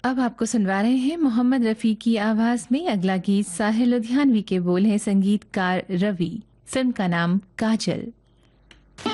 अब आपको सुनवा रहे हैं मोहम्मद रफ़ी की आवाज़ में अगला गीत। साहिल लुधियानवी के बोल हैं, संगीतकार रवि। फिल्म का नाम काजल।